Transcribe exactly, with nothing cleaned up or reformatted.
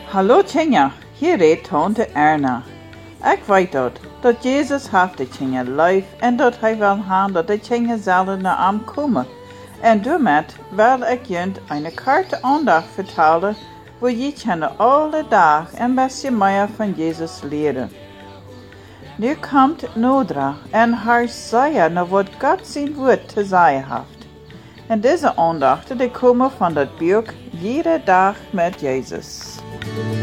Hallo Tjinja, hier redt tante Erna. Ik weet dat, dat Jezus heeft de Tjinja lief en dat hij wil hebben dat de Tjinja zullen naar hem komen. En daarmee wil ik je een korte aandacht vertellen, waar je kan alle dag een beetje meer van Jezus leren. Nu komt Nodra en haar zeggen naar wat God zijn woord te zeggen heeft. En deze aandachten die komen van dat boek Jede Dag met Jezus.